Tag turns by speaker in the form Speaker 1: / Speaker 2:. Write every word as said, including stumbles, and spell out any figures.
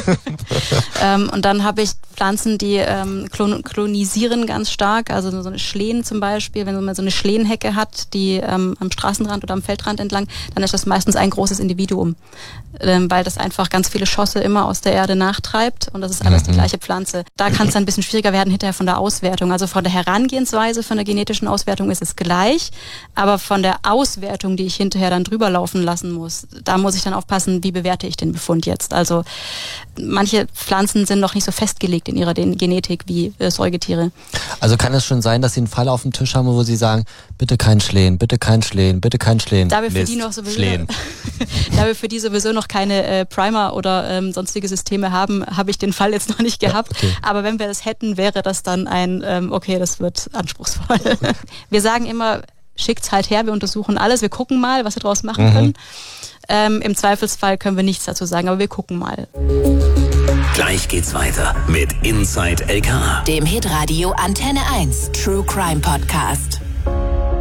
Speaker 1: ähm, und dann habe ich Pflanzen, die ähm, klon- klonisieren ganz stark, also so eine Schlehen zum Beispiel, wenn man so eine Schlehenhecke hat, die ähm, am Straßenrand oder am Feldrand entlang, dann ist das meistens ein großes Individuum, ähm, weil das einfach ganz viele Schosse immer aus der Erde nachtreibt und das ist alles mhm. die gleiche Pflanze. Da kann es dann ein bisschen schwieriger werden hinterher von der Auswertung, also von der Herangehensweise, von der genetischen Auswertung ist es gleich, aber von der Auswertung, die ich hinterher dann drüber laufen lassen muss, da muss ich dann aufpassen, wie bewerte ich den Befund jetzt. Also manche Pflanzen sind noch nicht so festgelegt in ihrer Genetik wie äh, Säugetiere.
Speaker 2: Also kann es schon sein, dass Sie einen Fall auf dem Tisch haben, wo Sie sagen, bitte kein Schlehen, bitte kein Schlehen, bitte kein Schlehen.
Speaker 1: Da wir für die noch sowieso, da wir für die sowieso noch keine äh, Primer oder ähm, sonstige Systeme haben, habe ich den Fall jetzt noch nicht gehabt. Ja, okay. Aber wenn wir das hätten, wäre das dann ein, ähm, okay, das wird anspruchsvoll. Wir sagen immer, schickt's halt her, wir untersuchen alles, wir gucken mal, was wir daraus machen mhm. können. Ähm, Im Zweifelsfall können wir nichts dazu sagen, aber wir gucken mal.
Speaker 3: Gleich geht's weiter mit Inside L K A,
Speaker 4: dem Hitradio Antenne eins True Crime Podcast.